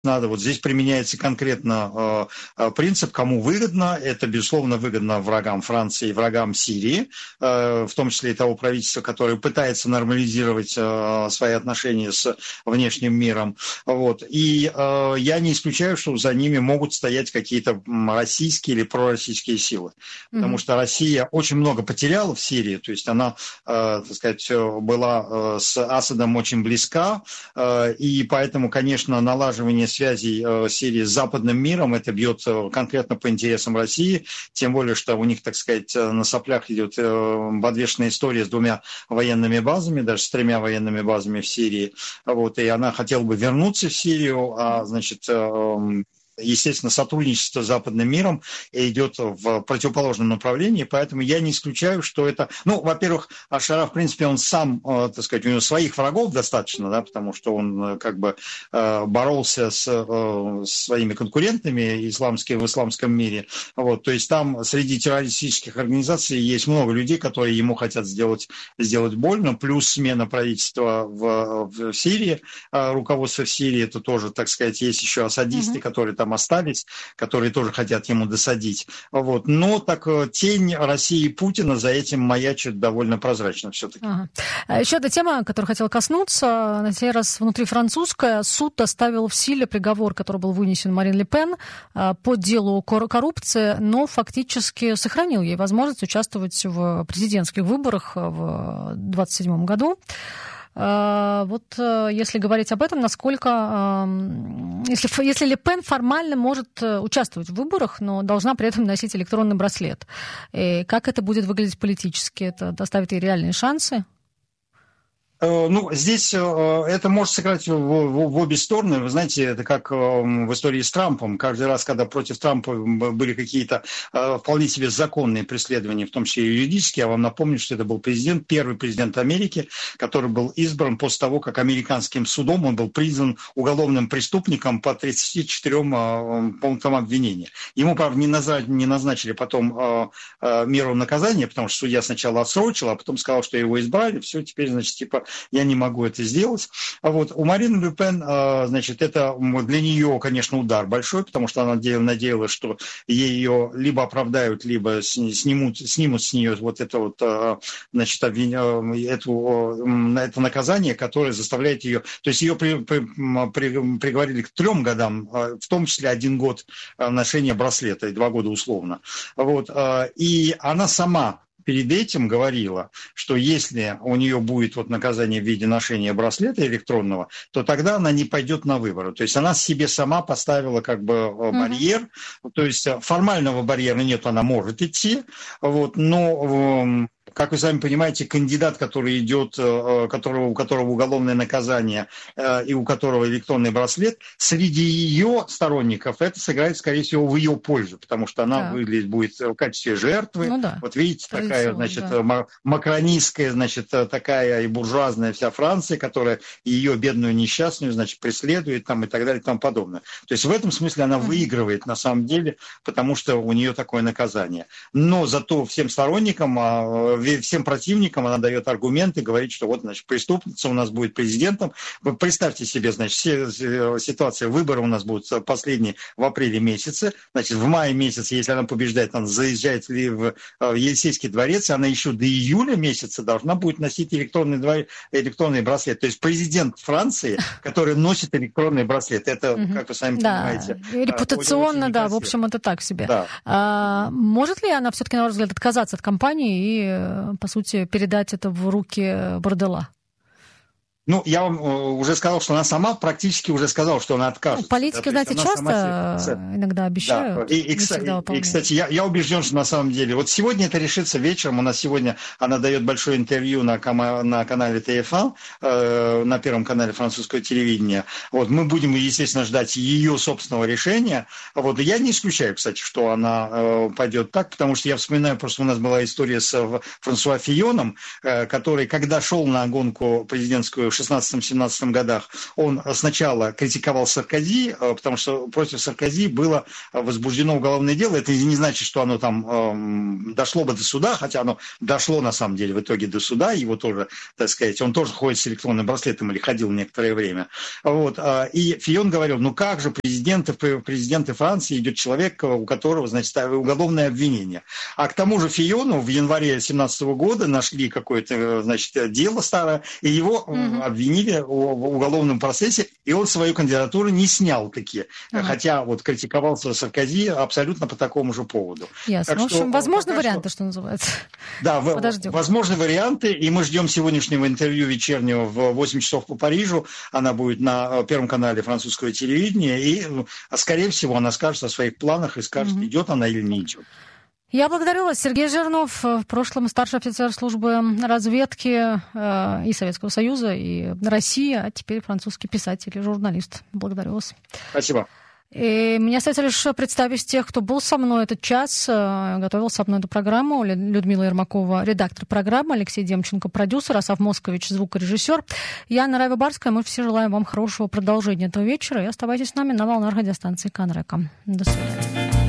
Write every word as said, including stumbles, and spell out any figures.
надо. Вот здесь применяется конкретно э, принцип, кому выгодно. Это, безусловно, выгодно врагам Франции, врагам Сирии, э, в том числе и того правительства, которое пытается нормализировать э, свои отношения с внешним миром. Вот. И э, я не исключаю, что за ними могут стоять какие-то российские или пророссийские силы. Потому mm-hmm. что Россия очень много потеряла в Сирии. То есть она, э, так сказать, была э, с Асадом очень близка. Э, и поэтому, конечно, налаживание связей э, Сирии с западным миром, это бьет э, конкретно по интересам России, тем более, что у них, так сказать, на соплях идет э, подвешенная история с двумя военными базами, даже с тремя военными базами в Сирии, вот, и она хотела бы вернуться в Сирию, а, значит, э, естественно, сотрудничество с западным миром идет в противоположном направлении, поэтому я не исключаю, что это... Ну, во-первых, Аш-Шариф, в принципе, он сам, так сказать, у него своих врагов достаточно, да, потому что он как бы боролся с своими конкурентами исламскими в исламском мире. Вот, то есть там среди террористических организаций есть много людей, которые ему хотят сделать, сделать больно, плюс смена правительства в, в Сирии, руководство в Сирии, это тоже, так сказать, есть еще асадисты, mm-hmm. которые там остались, которые тоже хотят ему досадить. Вот. Но так тень России и Путина за этим маячит довольно прозрачно все-таки. Ага. Еще одна тема, которую хотела коснуться, на сей раз внутрифранцузская. Суд оставил в силе приговор, который был вынесен Марин Ле Пен по делу коррупции, но фактически сохранил ей возможность участвовать в президентских выборах в двадцать седьмом году. Вот если говорить об этом, насколько... Если, если Ле Пен формально может участвовать в выборах, но должна при этом носить электронный браслет, и как это будет выглядеть политически? Это доставит ей реальные шансы? Ну, здесь это может сыграть в, в, в обе стороны. Вы знаете, это как в истории с Трампом. Каждый раз, когда против Трампа были какие-то вполне себе законные преследования, в том числе и юридические, я вам напомню, что это был президент, первый президент Америки, который был избран после того, как американским судом он был признан уголовным преступником по тридцати четырем пунктам обвинения. Ему, правда, не назначили, не назначили потом меру наказания, потому что судья сначала отсрочил, а потом сказал, что его избрали. Все, теперь, значит, типа... я не могу это сделать. А вот у Марины Ле Пен, значит, это для нее, конечно, удар большой, потому что она надеялась, что ее либо оправдают, либо снимут, снимут с нее вот это вот, значит, эту, это наказание, которое заставляет ее... То есть ее при, при, при, приговорили к трем годам, в том числе один год ношения браслета, и два года условно. Вот. И она сама перед этим говорила, что если у нее будет вот наказание в виде ношения браслета электронного, то тогда она не пойдет на выборы. То есть она себе сама поставила как бы барьер. Mm-hmm. То есть формального барьера нет, она может идти, вот, но... Как вы сами понимаете, кандидат, который идет, которого, у которого уголовное наказание и у которого электронный браслет, среди ее сторонников это сыграет, скорее всего, в ее пользу, потому что она так. выглядит будет в качестве жертвы. Ну, да. Вот видите, такая, значит, да. макронистская, значит, такая и буржуазная вся Франция, которая ее бедную несчастную, значит, преследует там и так далее и тому подобное. То есть в этом смысле она mm-hmm. выигрывает на самом деле, потому что у нее такое наказание. Но зато всем сторонникам, всем противникам она дает аргументы, говорит, что вот, значит, преступница у нас будет президентом. Вы представьте себе, значит, все ситуация, выборы у нас будут последние в апреле месяце. Значит, в мае месяце, если она побеждает, она заезжает в Елисейский дворец, и она еще до июля месяца должна будет носить электронный, двор... электронный браслет. То есть президент Франции, который носит электронный браслет. Это, как вы сами да. понимаете... Репутационно, да, в общем, это так себе. Да. А, может ли она все-таки, на ваш взгляд, отказаться от кампании и по сути, передать это в руки Бордела? Ну, я вам уже сказал, что она сама практически уже сказала, что она откажется. Ну, политики, да, знаете, часто сама... иногда обещают. Да. И, и, и, и, кстати, я, я убежден, что на самом деле, вот сегодня это решится вечером, у нас сегодня она дает большое интервью на, на канале Т Ф А, э, на первом канале французского телевидения. Вот, мы будем, естественно, ждать ее собственного решения. Вот, я не исключаю, кстати, что она э, пойдет так, потому что я вспоминаю, просто у нас была история с Франсуа Фийоном, э, который, когда шел на гонку президентскую в шестнадцатом-семнадцатом годах, он сначала критиковал Саркози, потому что против Саркози было возбуждено уголовное дело. Это не значит, что оно там э, дошло бы до суда, хотя оно дошло на самом деле в итоге до суда. Его тоже, так сказать, он тоже ходит с электронным браслетом или ходил некоторое время. Вот. И Фийон говорил, ну как же президенты, президенты Франции идет человек, у которого, значит, уголовное обвинение. А к тому же Фийону в январе две тысячи семнадцатого года нашли какое-то, значит, дело старое, и его mm-hmm. обвинили в уголовном процессе, и он свою кандидатуру не снял таки, mm-hmm. хотя вот критиковался Саркози абсолютно по такому же поводу. Ясно. В общем, возможны варианты, что... что называется. Да, подождем. Возможны варианты, и мы ждем сегодняшнего интервью вечернего в восемь часов по Парижу. Она будет на Первом канале французского телевидения, и, скорее всего, она скажет о своих планах и скажет, mm-hmm. идет она или не идет. Я благодарю вас. Сергей Жирнов, в прошлом старший офицер службы разведки э, и Советского Союза, и России, а теперь французский писатель и журналист. Благодарю вас. Спасибо. И мне остается лишь представить тех, кто был со мной этот час, готовил со мной эту программу. Людмила Ермакова, редактор программы, Алексей Демченко, продюсер, Асав Москович, звукорежиссер. Я Анна Райва-Барская. Мы все желаем вам хорошего продолжения этого вечера. И оставайтесь с нами на волнах радиостанции Канрека. До свидания.